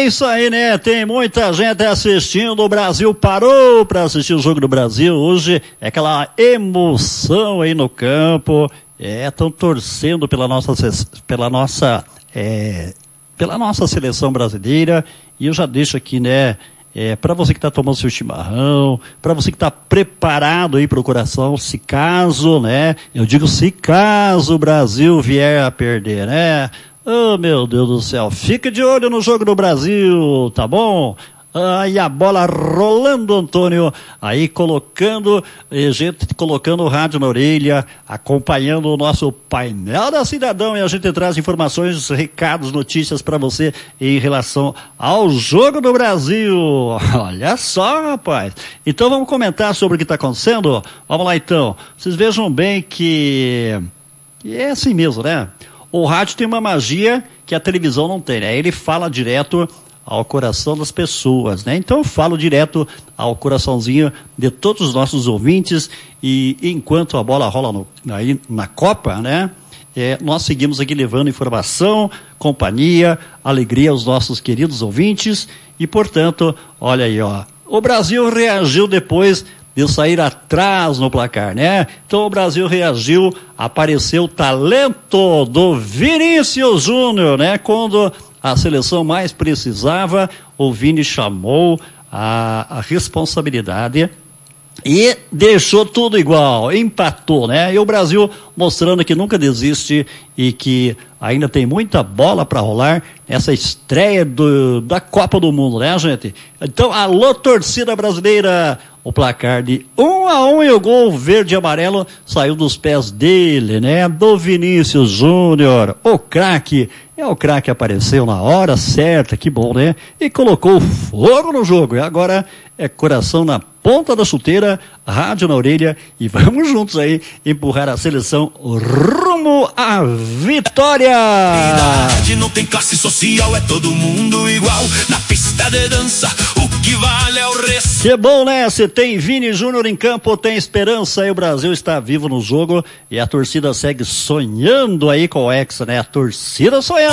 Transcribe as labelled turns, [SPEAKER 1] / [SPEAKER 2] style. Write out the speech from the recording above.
[SPEAKER 1] É isso aí, né? Tem muita gente assistindo. O Brasil parou para assistir o Jogo do Brasil. Hoje é aquela emoção aí no campo. Estão torcendo pela nossa seleção brasileira. E eu já deixo aqui, né? Para você que está tomando seu chimarrão, para você que está preparado aí para o coração, se caso, né? Eu digo se caso o Brasil vier a perder, né? Oh, meu Deus do céu, fica de olho no Jogo do Brasil, tá bom? Aí a bola rolando, Antônio, aí colocando o rádio na orelha, acompanhando o nosso painel da Cidadão, e a gente traz informações, recados, notícias para você em relação ao Jogo do Brasil. Olha só, rapaz. Então vamos comentar sobre o que está acontecendo? Vamos lá então. Vocês vejam bem que é assim mesmo, né? O rádio tem uma magia que a televisão não tem, né? Ele fala direto ao coração das pessoas, né? Então eu falo direto ao coraçãozinho de todos os nossos ouvintes, e enquanto a bola rola aí na Copa, né? Nós seguimos aqui levando informação, companhia, alegria aos nossos queridos ouvintes, e portanto, olha aí, ó, o Brasil reagiu depois de sair atrás no placar, né? Então o Brasil reagiu, apareceu o talento do Vinícius Júnior, né? Quando a seleção mais precisava, o Vini chamou a responsabilidade e deixou tudo igual, empatou, né? E o Brasil mostrando que nunca desiste e que ainda tem muita bola para rolar nessa estreia da Copa do Mundo, né, gente? Então, alô, torcida brasileira! O placar de 1-1 e o gol verde e amarelo saiu dos pés dele, né? Do Vinícius Júnior, o craque. O craque apareceu na hora certa, que bom, né? E colocou fogo no jogo. E agora é coração na ponta da chuteira, rádio na orelha, e vamos juntos aí empurrar a seleção rumo à vitória!
[SPEAKER 2] Não tem classe social, é todo mundo igual. Na pista de dança, o que vale é o respeito.
[SPEAKER 1] Que bom, né? Você tem Vini Júnior em campo, tem esperança, e o Brasil está vivo no jogo, e a torcida segue sonhando aí com o Hexa, né? A torcida sonhando.